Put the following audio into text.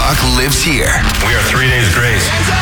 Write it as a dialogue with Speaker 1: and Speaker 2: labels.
Speaker 1: Rock lives here.
Speaker 2: We are 3 Days Grace.